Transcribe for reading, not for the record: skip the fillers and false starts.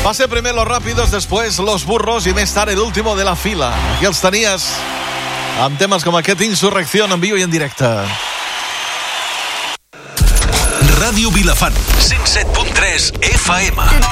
Va ser primer Los Rápidos, després Los Burros i més tard el último de la fila. Aquí els tenies amb temes com aquest Insurrección en viu i en directe. Ràdio Vilafant, 107.3 FM.